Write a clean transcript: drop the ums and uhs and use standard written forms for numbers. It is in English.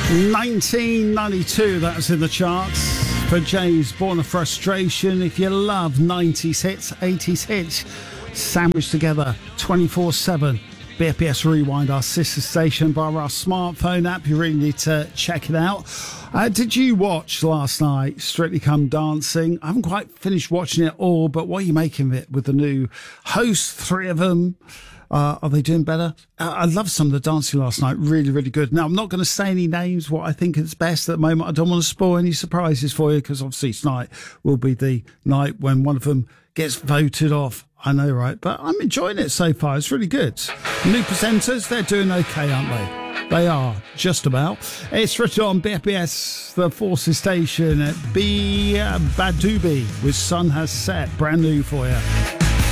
1992, that was in the charts for James, Born of Frustration. If you love 90s hits, 80s hits, sandwiched together 24/7. BFBS Rewind, our sister station, via our smartphone app. You really need to check it out. Did you watch last night Strictly Come Dancing? I haven't quite finished watching it all, but what are you making of it with the new hosts, three of them? Are they doing better? I love some of the dancing last night. Really, really good. Now, I'm not going to say any names, what I think is best at the moment. I don't want to spoil any surprises for you, because obviously tonight will be the night when one of them gets voted off. I know, right? But I'm enjoying it so far. It's really good. New presenters, they're doing okay, aren't they? They are, just about. It's written on BFBS, the Forces Station at B Badubi with Sun Has Set. Brand new for you.